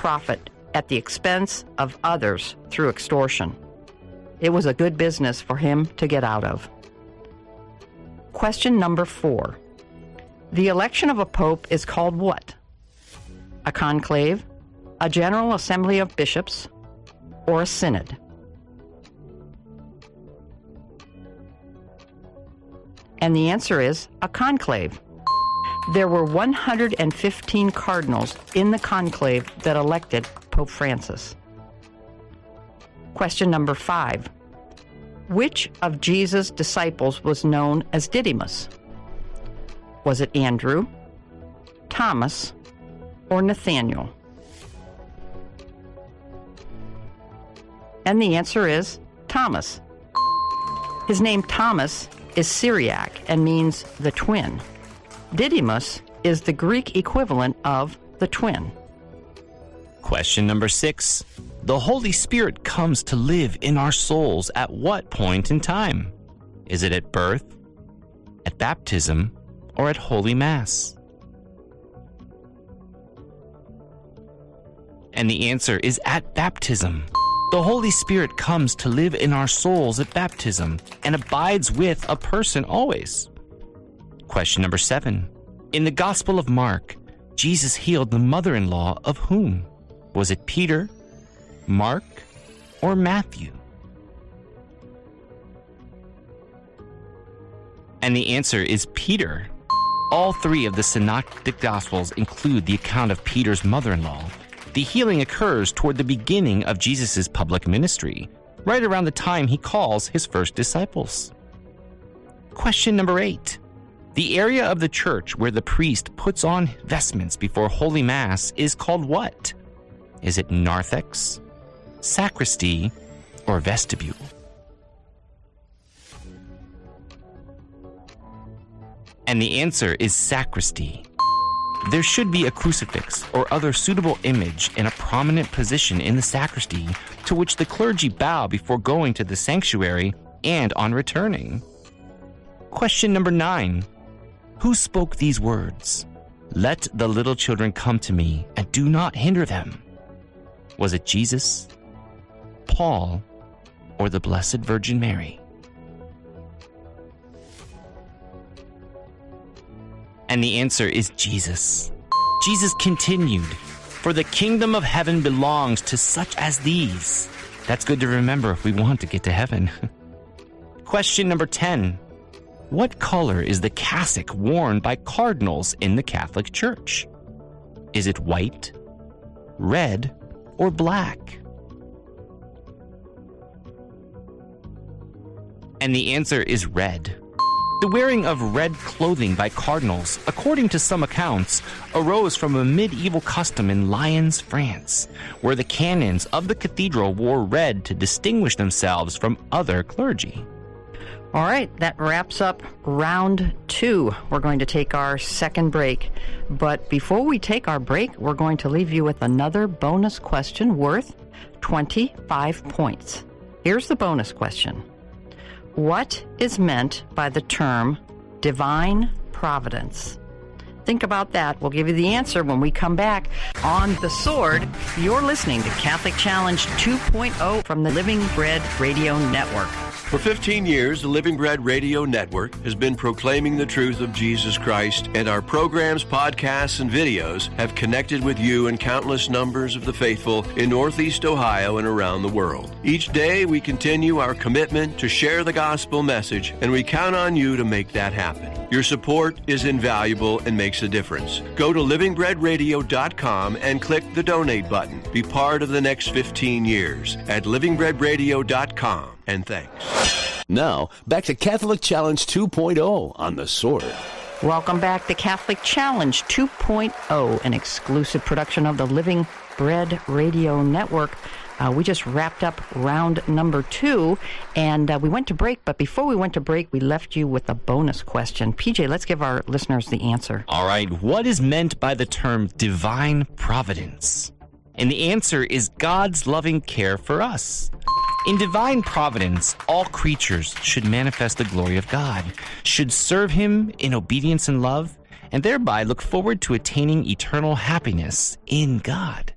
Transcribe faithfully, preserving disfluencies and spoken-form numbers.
profit at the expense of others through extortion. It was a good business for him to get out of. Question number four. The election of a pope is called what? A conclave, a general assembly of bishops, or a synod? And the answer is a conclave. There were one hundred fifteen cardinals in the conclave that elected Pope Francis. Question number five. Which of Jesus' disciples was known as Didymus? Was it Andrew, Thomas, or Nathaniel? And the answer is Thomas. His name Thomas is Syriac and means the twin. Didymus is the Greek equivalent of the twin. Question number six. The Holy Spirit comes to live in our souls at what point in time? Is it at birth, at baptism, or at Holy Mass? And the answer is at baptism. The Holy Spirit comes to live in our souls at baptism and abides with a person always. Question number seven. In the Gospel of Mark, Jesus healed the mother-in-law of whom? Was it Peter, Mark, or Matthew? And the answer is Peter. All three of the Synoptic Gospels include the account of Peter's mother-in-law. The healing occurs toward the beginning of Jesus' public ministry, right around the time he calls his first disciples. Question number eight. The area of the church where the priest puts on vestments before Holy Mass is called what? Is it narthex, sacristy, or vestibule? And the answer is sacristy. There should be a crucifix or other suitable image in a prominent position in the sacristy to which the clergy bow before going to the sanctuary and on returning. Question number nine. Who spoke these words? Let the little children come to me and do not hinder them. Was it Jesus, Paul, or the Blessed Virgin Mary? And the answer is Jesus. Jesus continued, for the kingdom of heaven belongs to such as these. That's good to remember if we want to get to heaven. Question number ten. What color is the cassock worn by cardinals in the Catholic Church? Is it white, red, or black? And the answer is red. The wearing of red clothing by cardinals, according to some accounts, arose from a medieval custom in Lyons, France, where the canons of the cathedral wore red to distinguish themselves from other clergy. All right, that wraps up round two. We're going to take our second break. But before we take our break, we're going to leave you with another bonus question worth twenty-five points. Here's the bonus question. What is meant by the term divine providence? Think about that. We'll give you the answer when we come back on The Sword. You're listening to Catholic Challenge two point oh from the Living Bread Radio Network. For fifteen years, the Living Bread Radio Network has been proclaiming the truth of Jesus Christ, and our programs, podcasts, and videos have connected with you and countless numbers of the faithful in Northeast Ohio and around the world. Each day, we continue our commitment to share the gospel message, and we count on you to make that happen. Your support is invaluable and makes a difference. Go to living bread radio dot com and click the donate button. Be part of the next fifteen years at living bread radio dot com. And thanks. Now, back to Catholic Challenge two point oh on The Sword. Welcome back to Catholic Challenge two point oh, an exclusive production of the Living Bread Radio Network. Uh, we just wrapped up round number two, and uh, we went to break, but before we went to break, we left you with a bonus question. P J, let's give our listeners the answer. All right, what is meant by the term divine providence? And the answer is God's loving care for us. In divine providence, all creatures should manifest the glory of God, should serve Him in obedience and love, and thereby look forward to attaining eternal happiness in God.